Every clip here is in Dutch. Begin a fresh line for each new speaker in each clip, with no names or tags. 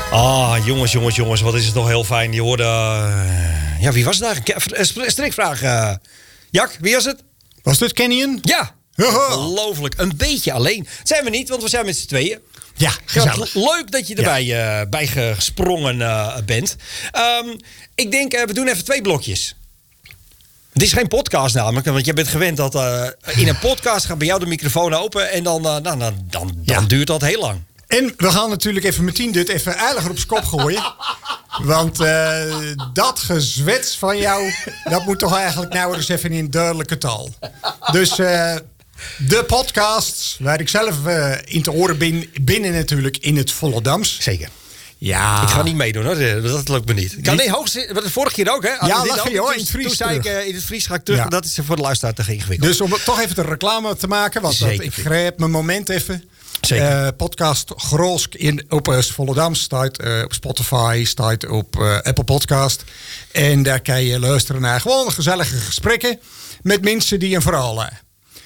Jongens, wat is het toch heel fijn. Je hoorde... wie was het eigenlijk? Strikvraag. Jak, wie was het?
Was dit Kenyon?
Ja, ongelooflijk. Een beetje alleen. Zijn we niet, want we zijn met z'n tweeën.
Ja, gezellig.
Leuk dat je erbij bij gesprongen bent. Ik denk, we doen even 2 blokjes. Het is geen podcast namelijk, want je bent gewend dat in een podcast gaat bij jou de microfoon open en dan duurt dat heel lang.
En we gaan natuurlijk even meteen dit even eiliger op z'n kop gooien. Want dat gezwets van jou, dat moet toch eigenlijk nou eens even in duidelijke taal. Dus de podcasts, waar ik zelf in te horen ben, binnen natuurlijk in het Volendams.
Zeker.
Ja.
Ik ga niet meedoen hoor, dat lukt me niet. De vorige keer ook hè.
Ja, lach je hoor, in het Fries.
Toen zei ik, in het Fries ga ik terug, dat is voor de luisteraar te ingewikkeld.
Dus om toch even de reclame te maken, want ik grijp mijn moment even. Podcast Groosk op Volendam staat op Spotify, staat op Apple Podcast. En daar kan je luisteren naar gewoon gezellige gesprekken met mensen die een verhaal hebben.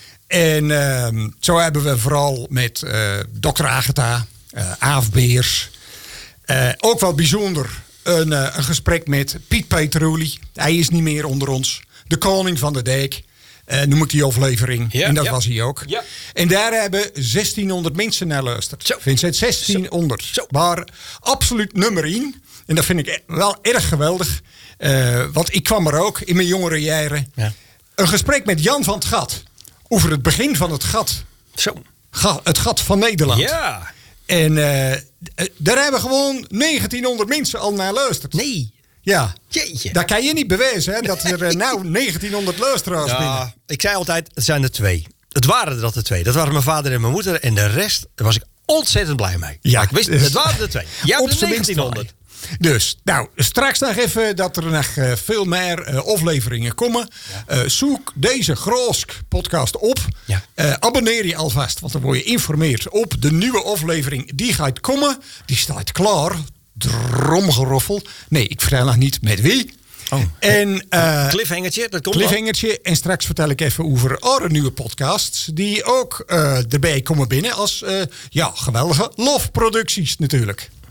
En zo hebben we vooral met Dr. Agatha, Aaf Beers. Ook wel bijzonder een gesprek met Piet Peteroli. Hij is niet meer onder ons. De koning van de dijk. Noem ik die aflevering. Ja, en dat was hij ook. Ja. En daar hebben 1600 mensen naar geluisterd.
Zo.
Vincent, 1600. Zo. Maar absoluut nummer 1. En dat vind ik wel erg geweldig. Want ik kwam er ook in mijn jongere jaren. Ja. Een gesprek met Jan van het Gat. Over het begin van het gat.
Zo.
Het gat van Nederland.
Ja.
En daar hebben gewoon 1900 mensen al naar geluisterd.
Nee.
Ja,
jeetje.
Dat kan je niet bewijzen, hè, dat er 1900 luisteraars binnen.
Ik zei altijd, het zijn er 2. Het waren er 2. Dat waren mijn vader en mijn moeder. En de rest, daar was ik ontzettend blij mee. Ja, maar ik wist, het waren er 2. Ja, op 1900.
Dus, nou, straks nog even dat er nog veel meer afleveringen komen. Ja. Zoek deze Groosk podcast op. Ja. Abonneer je alvast, want dan word je geïnformeerd op de nieuwe aflevering. Die gaat komen. Die staat klaar. Dromgeroffel. Nee, ik vertel nog niet met wie.
Oh. En cliffhangertje, dat komt
cliffhangertje. En straks vertel ik even over andere nieuwe podcasts die ook erbij komen binnen als geweldige lofproducties natuurlijk.